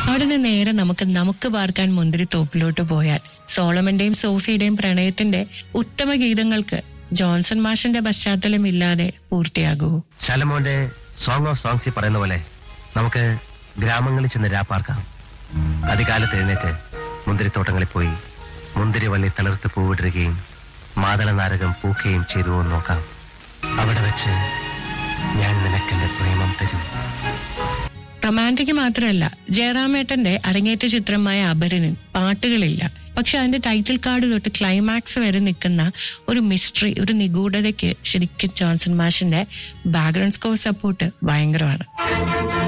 അവിടെ നിന്ന് നേരെ നമുക്ക് പാർക്കാൻ മുന്തിരി തോപ്പിലോട്ട് പോയാൽ സോളമന്റെയും സോഫിയുടെയും പ്രണയത്തിന്റെ ഉത്തമ ഗീതങ്ങൾക്ക് ജോൺസൺ മാഷിന്റെ പശ്ചാത്തലം ഇല്ലാതെ പൂർത്തിയാകൂ. ശലമോന്റെ സോങ് ഓഫ് സോങ്സിൽ പറയുന്ന പോലെ നമുക്ക് ഗ്രാമങ്ങളിൽ ചെന്ന് രാപ്പാർക്കാം. അധികാലത്ത് എഴുന്നേറ്റ് മുന്തിരിത്തോട്ടങ്ങളിൽ പോയി മുന്തിരിവള്ളി തളിർത്ത് പൂവിടുകയും മാതള നാരകം പൂക്കുകയും ചെയ്തു നോക്കാം. അവിടെ വെച്ച് ഞാൻ നിനക്കെന്റെ പ്രേമം തരും. റൊമാൻറ്റിക് മാത്രമല്ല, ജയറാമേട്ടന്റെ അരങ്ങേറ്റ ചിത്രമായ അപരനിൽ പാട്ടുകളില്ല. പക്ഷെ അതിന്റെ ടൈറ്റിൽ കാർഡ് തൊട്ട് ക്ലൈമാക്സ് വരെ നിൽക്കുന്ന ഒരു മിസ്റ്ററി, ഒരു നിഗൂഢതയ്ക്ക് ശരിക്കും ജോൺസൺ മാഷിന്റെ ബാക്ക്ഗ്രൗണ്ട് സ്കോർ സപ്പോർട്ട് ഭയങ്കരമാണ്.